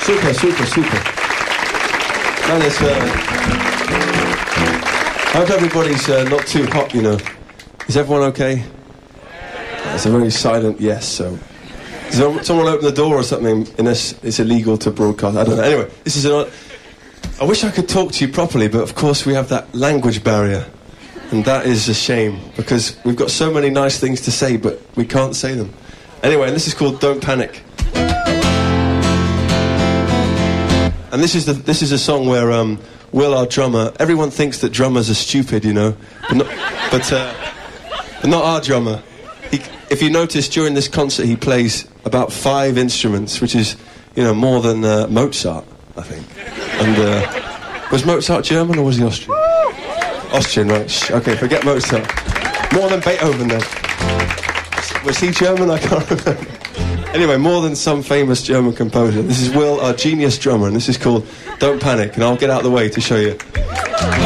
Super, super, super. Man, it's, I hope everybody's not too hot, you know. Is everyone okay? It's a very silent yes, so... Someone open the door or something, unless it's illegal to broadcast. I don't know. Anyway, this is an... I wish I could talk to you properly, but of course we have that language barrier. And that is a shame, because we've got so many nice things to say, but we can't say them. Anyway, and this is called Don't Panic. And this is a song where Will, our drummer, everyone thinks that drummers are stupid, you know, but not our drummer. If you notice, during this concert he plays about 5 instruments, which is, you know, more than Mozart, I think. And was Mozart German or was he Austrian? Austrian, right? Okay, forget Mozart. More than Beethoven then. Was he German? I can't remember. Anyway, more than some famous German composer. This is Will, our genius drummer, and this is called Don't Panic, and I'll get out of the way to show you.